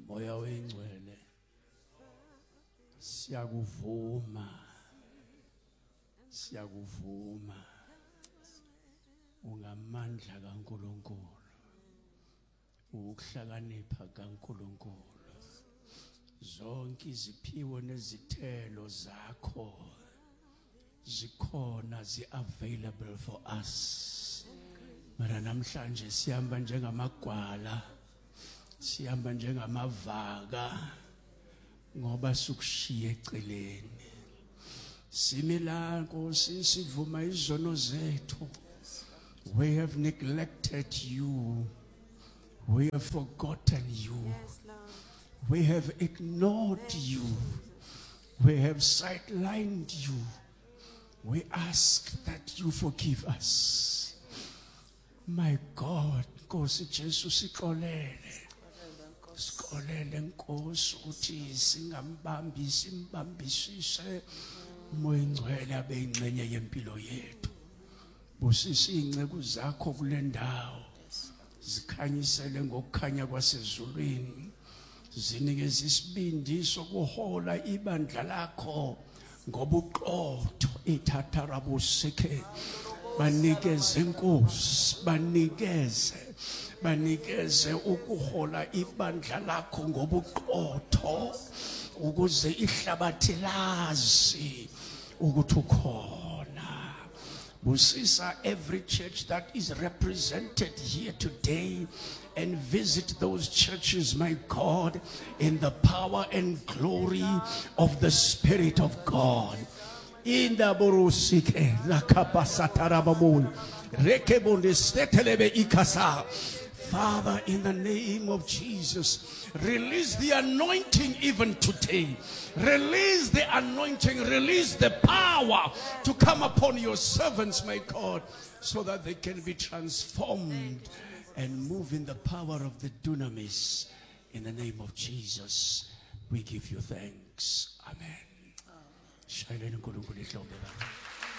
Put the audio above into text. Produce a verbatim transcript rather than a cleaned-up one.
Moya wengcwele siyakuvuma siyakuvuma ungamandla kaNkulunkulu ukuhlakanipha kaNkulunkulu zonke iziphiwo nezithelo zakho zikhona zi-available for us. Mara namhlanje sihamba njengamagwala sihamba njengamavaka ngoba sukushiya eceleni simila Nkosi sivuma izono zethu. We have neglected you, we have forgotten you, we have ignored you, we have sidelined you. We ask that you forgive us. My God, Nkosi Jesu sikolele sikolele Nkosi ukuthi singambambi simbambisise Moya Ngcwele abe ingxenye yempilo yethu. Busisi ingceku zakho kule ndawo zikhanyisele ngokukhanya kwasezulwini zinikeza isibindi sokuhola ibandla lakho ngobuqotho ithatharabuseke banikeze Nkosi banikeze banikeze ukuhola ibandla lakho ngobuqotho ukuze ihlabathi lazi ukuthi ukhona. Busisa every church that is represented here today and visit those churches, my God, in the power and glory of the Spirit of God. In the borusike la kapasatarabamun rekebonde stetelebe ikasa. Father, in the name of Jesus, release the anointing even today. Release the anointing, release the power to come upon your servants, my God, so that they can be transformed and move in the power of the dunamis. In the name of Jesus, we give you thanks. Amen.